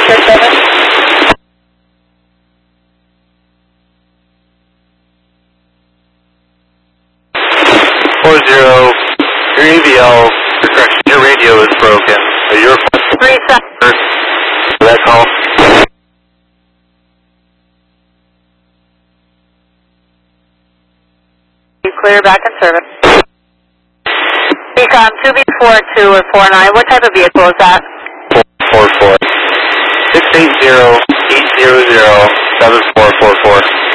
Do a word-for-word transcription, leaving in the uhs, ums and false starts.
Four zero, your A V L, correction, your radio is broken. So you're Three seven. For that call. Clear back in service. Recon two B four two or four nine. What type of vehicle is that? Four four. Six eight zero eight zero zero seven four four four.